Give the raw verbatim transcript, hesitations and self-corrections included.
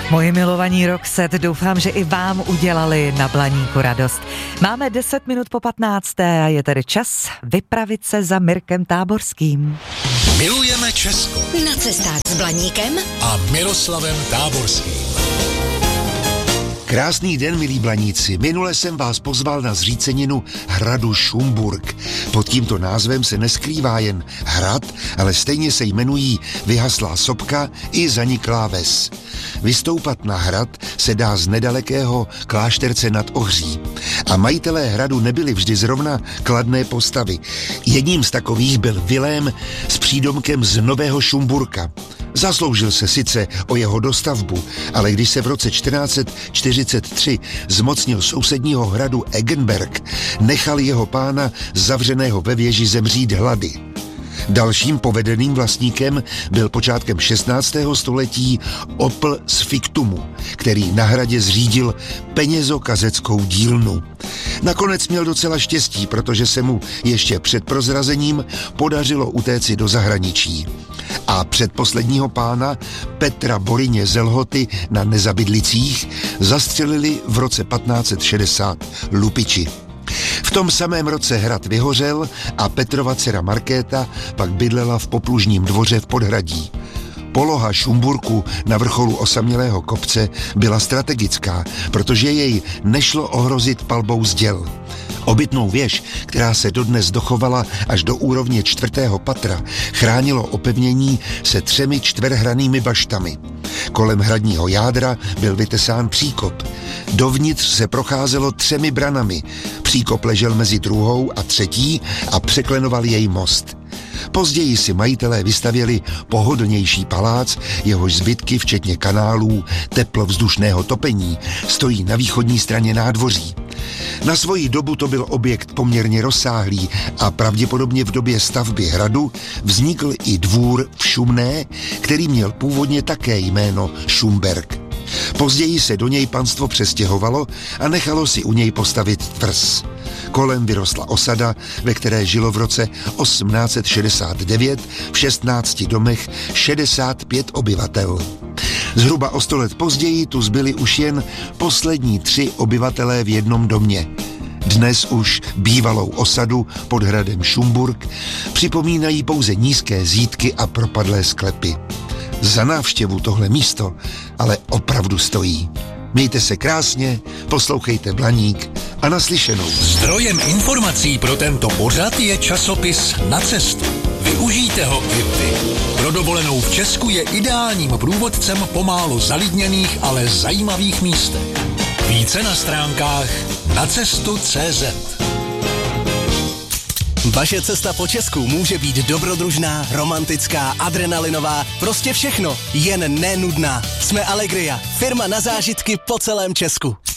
Moji milovaní Roxette, doufám, že i vám udělali na Blaníku radost. Máme deset minut po patnácté a je tedy čas vypravit se za Mirkem Táborským. Milujeme Česko. Na cestách s Blaníkem a Miroslavem Táborským. Krásný den, milí Blaníci. Minule jsem vás pozval na zříceninu hradu Šumburk. Pod tímto názvem se neskrývá jen hrad, ale stejně se jmenují vyhaslá sopka i zaniklá ves. Vystoupat na hrad se dá z nedalekého klášterce nad Ohří. A majitelé hradu nebyli vždy zrovna kladné postavy. Jedním z takových byl Vilém s přídomkem z Nového Šumburka. Zasloužil se sice o jeho dostavbu, ale když se v roce čtrnáct čtyřicet tři zmocnil sousedního hradu Eggenberg, nechal jeho pána zavřeného ve věži zemřít hlady. Dalším povedeným vlastníkem byl počátkem šestnáctého století Opl z Fiktumu, který na hradě zřídil penězokazeckou dílnu. Nakonec měl docela štěstí, protože se mu ještě před prozrazením podařilo utéci do zahraničí. A předposledního pána Petra Boryně z Lhoty na Nezabydlicích zastřelili v roce patnáct set šedesát lupiči. V tom samém roce hrad vyhořel a Petrova dcera Markéta pak bydlela v poplužním dvoře v Podhradí. Poloha Šumburku na vrcholu osamělého kopce byla strategická, protože jej nešlo ohrozit palbou z děl. Obytnou věž, která se dodnes dochovala až do úrovně čtvrtého patra, chránilo opevnění se třemi čtverhranými baštami. Kolem hradního jádra byl vytesán příkop. Dovnitř se procházelo třemi branami. Příkop ležel mezi druhou a třetí a překlenoval jej most. Později si majitelé vystavěli pohodlnější palác, jehož zbytky, včetně kanálů, teplovzdušného topení, stojí na východní straně nádvoří. Na svoji dobu to byl objekt poměrně rozsáhlý a pravděpodobně v době stavby hradu vznikl i dvůr v Šumné, který měl původně také jméno Šumberk. Později se do něj panstvo přestěhovalo a nechalo si u něj postavit tvrz. Kolem vyrostla osada, ve které žilo v roce osmnáct set šedesát devět v šestnácti domech šedesát pět obyvatel. Zhruba o sto let později tu zbyli už jen poslední tři obyvatelé v jednom domě. Dnes už bývalou osadu pod hradem Šumburk připomínají pouze nízké zídky a propadlé sklepy. Za návštěvu tohle místo ale opravdu stojí. Mějte se krásně, poslouchejte Blaník a naslyšenou. Zdrojem informací pro tento pořad je časopis Na cestu. Využijte ho i vy. Pro dovolenou v Česku je ideálním průvodcem po málo zalidněných, ale zajímavých místech. Více na stránkách nacestu tečka cé zet. Vaše cesta po Česku může být dobrodružná, romantická, adrenalinová, prostě všechno, jen nenudná. Jsme Allegria, firma na zážitky po celém Česku.